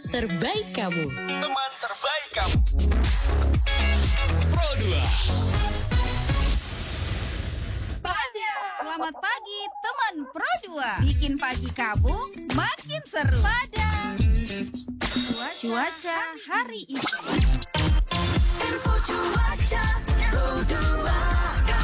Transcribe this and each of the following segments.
terbaik kamu. Teman terbaik kamu. Pro 2. Selamat pagi teman Pro 2. Bikin pagi kamu makin seru. Pada cuaca hari ini. Info cuaca Pro 2.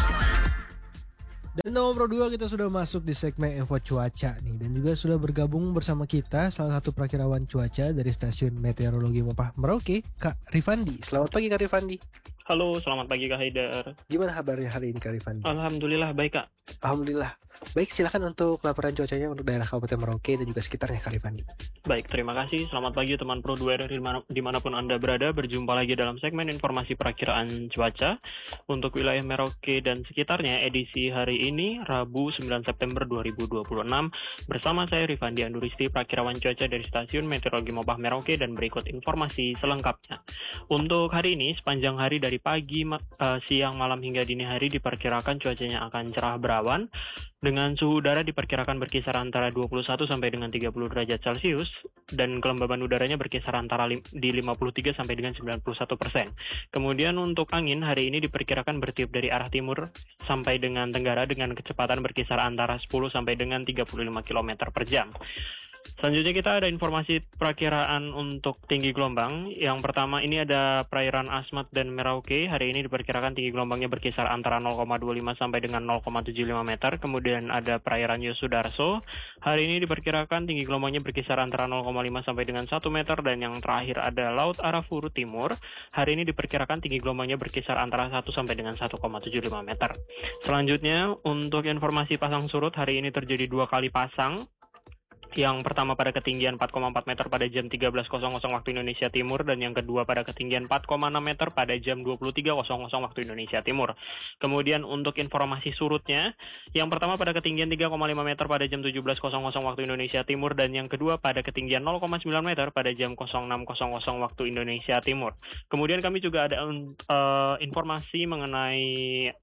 Dan nomor Pro 2 kita sudah masuk di segmen info cuaca nih. Dan juga sudah bergabung bersama kita salah satu prakirawan cuaca dari stasiun meteorologi Mopah Merauke, Kak Rifandi. Selamat pagi Kak Rifandi. Halo, selamat pagi Kak Haidar. Gimana kabarnya hari ini Kak Rifandi? Alhamdulillah baik Kak. Alhamdulillah. Baik, silakan untuk laporan cuacanya untuk daerah Kabupaten Merauke dan juga sekitarnya Kak Rifandi. Baik, terima kasih. Selamat pagi teman Pro 2 dari dimanapun Anda berada. Berjumpa lagi dalam segmen informasi perakiraan cuaca untuk wilayah Merauke dan sekitarnya edisi hari ini Rabu 9 September 2026 bersama saya Rifandi Anduristi, prakirawan cuaca dari stasiun meteorologi Mopah Merauke, dan berikut informasi selengkapnya. Untuk hari ini sepanjang hari dari pagi, siang, malam hingga dini hari diperkirakan cuacanya akan cerah berawan dengan suhu udara diperkirakan berkisar antara 21 sampai dengan 30 derajat Celcius dan kelembaban udaranya berkisar antara di 53 sampai dengan 91%. Kemudian untuk angin hari ini diperkirakan bertiup dari arah timur sampai dengan tenggara dengan kecepatan berkisar antara 10 sampai dengan 35 km per jam. Selanjutnya kita ada informasi perakiraan untuk tinggi gelombang. Yang pertama ini ada perairan Asmat dan Merauke. Hari ini diperkirakan tinggi gelombangnya berkisar antara 0,25 sampai dengan 0,75 meter. Kemudian ada perairan Yosudarso. Hari ini diperkirakan tinggi gelombangnya berkisar antara 0,5 sampai dengan 1 meter. Dan yang terakhir ada Laut Arafuru Timur. Hari ini diperkirakan tinggi gelombangnya berkisar antara 1 sampai dengan 1,75 meter. Selanjutnya untuk informasi pasang surut, hari ini terjadi 2 kali pasang. Yang pertama pada ketinggian 4,4 meter pada jam 13.00 waktu Indonesia Timur, dan yang kedua pada ketinggian 4,6 meter pada jam 23.00 waktu Indonesia Timur. Kemudian untuk informasi surutnya, yang pertama pada ketinggian 3,5 meter pada jam 17.00 waktu Indonesia Timur, dan yang kedua pada ketinggian 0,9 meter pada jam 06.00 waktu Indonesia Timur. Kemudian kami juga ada informasi mengenai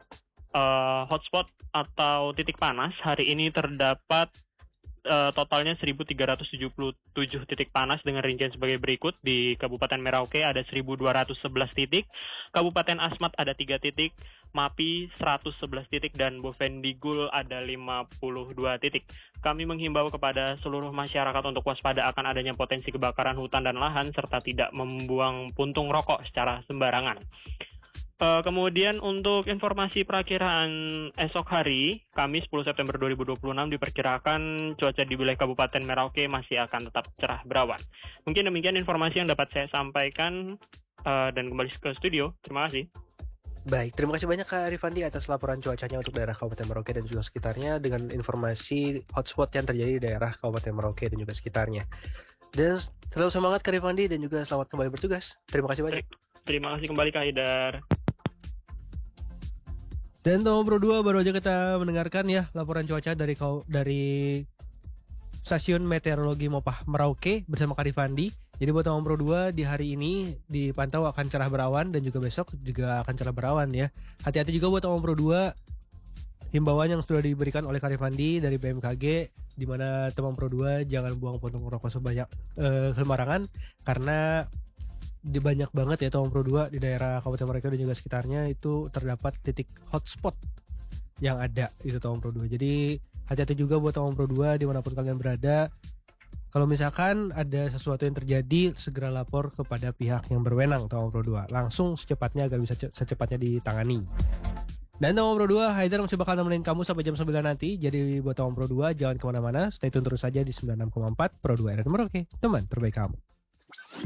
hotspot atau titik panas. Hari ini terdapat totalnya 1.377 titik panas dengan rincian sebagai berikut. Di Kabupaten Merauke ada 1.211 titik, Kabupaten Asmat ada 3 titik, Mapi 111 titik, dan Bovendigul ada 52 titik. Kami menghimbau kepada seluruh masyarakat untuk waspada akan adanya potensi kebakaran hutan dan lahan serta tidak membuang puntung rokok secara sembarangan. Kemudian untuk informasi perakiraan esok hari, Kamis 10 September 2026, diperkirakan cuaca di wilayah Kabupaten Merauke masih akan tetap cerah berawan. Mungkin demikian informasi yang dapat saya sampaikan, dan kembali ke studio. Terima kasih. Baik, terima kasih banyak Kak Rifandi atas laporan cuacanya untuk daerah Kabupaten Merauke dan juga sekitarnya dengan informasi hotspot yang terjadi di daerah Kabupaten Merauke dan juga sekitarnya. Dan selalu semangat Kak Rifandi dan juga selamat kembali bertugas. Terima kasih banyak. Terima kasih kembali Kak Haidar. Dan nomor Pro 2 baru aja kita mendengarkan ya laporan cuaca dari stasiun meteorologi Mopah Merauke bersama Kak Rifandi. Jadi buat nomor Pro 2 di hari ini dipantau akan cerah berawan dan juga besok juga akan cerah berawan ya. Hati-hati juga buat nomor Pro 2, himbauan yang sudah diberikan oleh Kak Rifandi dari BMKG, di mana teman Pro 2 jangan buang puntung rokok sebanyak sembarangan, karena di banyak banget ya Tomang Pro 2 di daerah Kabupaten Merauke dan juga sekitarnya itu terdapat titik hotspot yang ada itu Tomang Pro 2. Jadi hati-hati juga buat Tomang Pro 2 dimanapun kalian berada. Kalau misalkan ada sesuatu yang terjadi, segera lapor kepada pihak yang berwenang Tomang Pro 2 langsung secepatnya agar bisa secepatnya ditangani. Dan Tomang Pro 2, Haidar masih bakal nemenin kamu sampai jam 9 nanti. Jadi buat Tomang Pro 2 jangan kemana-mana, stay tune terus saja di 96,4 Pro 2 RRI Merauke, teman terbaik kamu.